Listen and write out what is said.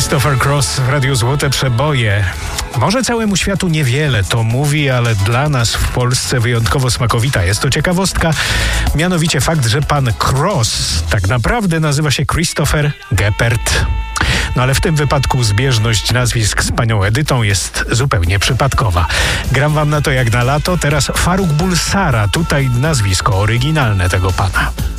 Christopher Cross w Radiu Złote Przeboje. Może całemu światu niewiele to mówi, ale dla nas w Polsce wyjątkowo smakowita jest to ciekawostka. Mianowicie fakt, że pan Cross tak naprawdę nazywa się Christopher Geppert. No ale w tym wypadku zbieżność nazwisk z panią Edytą jest zupełnie przypadkowa. Gram wam na to jak na lato. Teraz Faruk Bulsara. Tutaj nazwisko oryginalne tego pana.